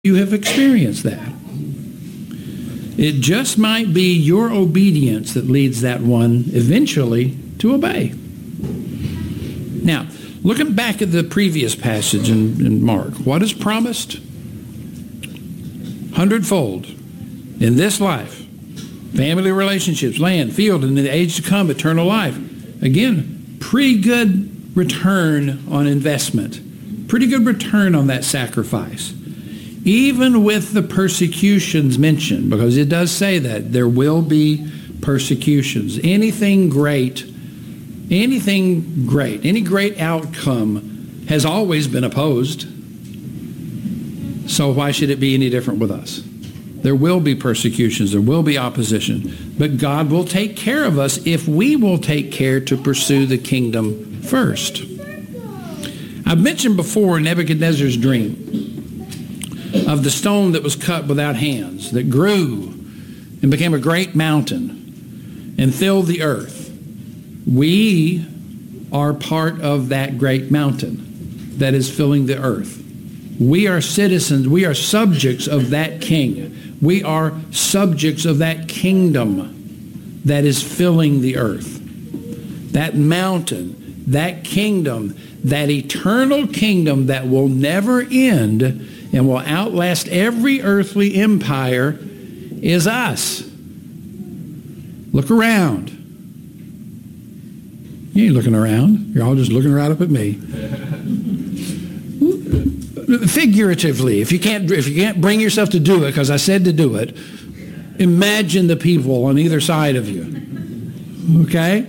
you have experienced that. It just might be your obedience that leads that one eventually to obey. Now, looking back at the previous passage in Mark, what is promised? 100-fold in this life. Family relationships, land, field, and in the age to come, eternal life. Again, pretty good return on investment. Pretty good return on that sacrifice. Even with the persecutions mentioned, because it does say that there will be persecutions. Any great outcome has always been opposed. So why should it be any different with us? There will be persecutions, there will be opposition, but God will take care of us if we will take care to pursue the kingdom first. I've mentioned before Nebuchadnezzar's dream of the stone that was cut without hands, that grew and became a great mountain and filled the earth. We are part of that great mountain that is filling the earth. We are citizens, we are subjects of that king. We are subjects of that kingdom that is filling the earth. That mountain, that kingdom, that eternal kingdom that will never end and will outlast every earthly empire is us. Look around. You ain't looking around. You're all just looking right up at me. Figuratively, if you can't bring yourself to do it, because I said to do it, imagine the people on either side of you. Okay?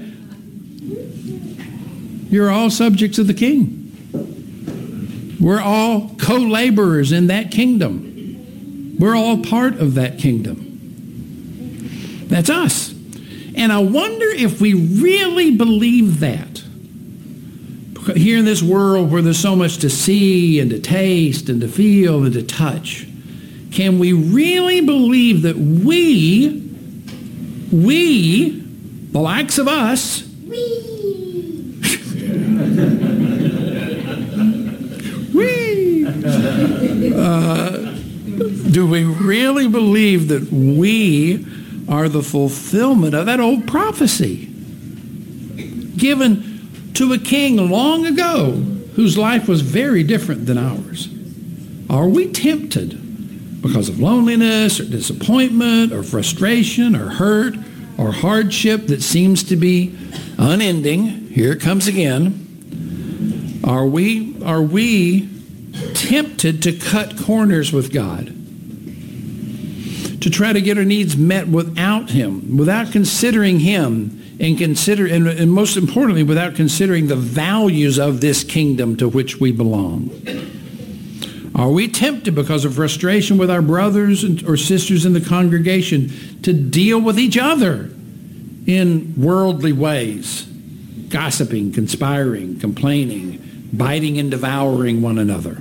You're all subjects of the king. We're all co-laborers in that kingdom. We're all part of that kingdom. That's us. And I wonder if we really believe that. Here in this world where there's so much to see and to taste and to feel and to touch, can we really believe that we, the likes of us, do we really believe that we are the fulfillment of that old prophecy given to a king long ago whose life was very different than ours? Are we tempted because of loneliness or disappointment or frustration or hurt or hardship that seems to be unending? Here it comes again. Are we tempted to cut corners with God? To try to get our needs met without him, without considering him, and most importantly, without considering the values of this kingdom to which we belong? Are we tempted because of frustration with our brothers or sisters in the congregation to deal with each other in worldly ways, gossiping, conspiring, complaining, biting and devouring one another?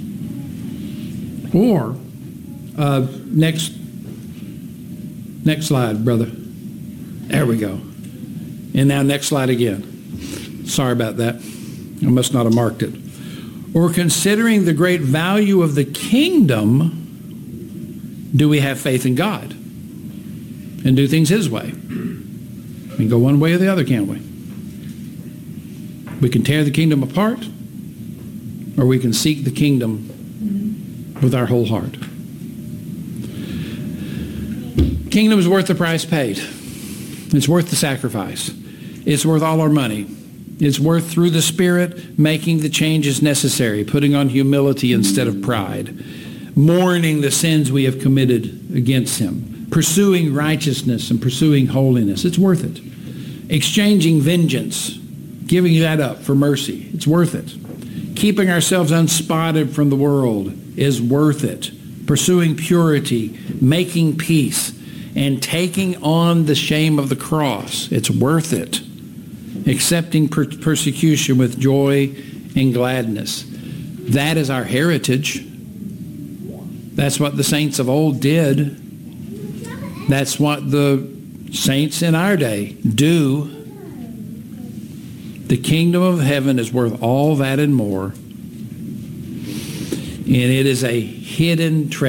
Or, next slide, brother. There we go. And now next slide again. Sorry about that. I must not have marked it. Or considering the great value of the kingdom, do we have faith in God and do things his way? We can go one way or the other, can't we? We can tear the kingdom apart, or we can seek the kingdom with our whole heart. Kingdom is worth the price paid. It's worth the sacrifice. It's worth all our money. It's worth, through the Spirit, making the changes necessary, putting on humility instead of pride, mourning the sins we have committed against him, pursuing righteousness and pursuing holiness. It's worth it. Exchanging vengeance, giving that up for mercy. It's worth it. Keeping ourselves unspotted from the world is worth it. Pursuing purity, making peace, and taking on the shame of the cross. It's worth it. Accepting persecution with joy and gladness. That is our heritage. That's what the saints of old did. That's what the saints in our day do. The kingdom of heaven is worth all that and more. and it is a hidden treasure.